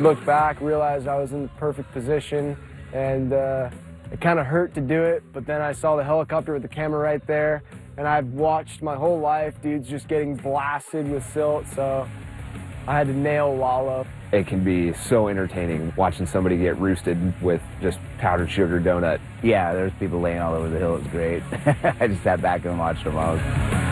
looked back, realized I was in the perfect position, and it kind of hurt to do it, but then I saw the helicopter with the camera right there, and I've watched my whole life dudes just getting blasted with silt, so I had to nail Wallow. It can be so entertaining watching somebody get roosted with just powdered sugar donut. Yeah, there's people laying all over the hill. It's great. I just sat back and watched them all.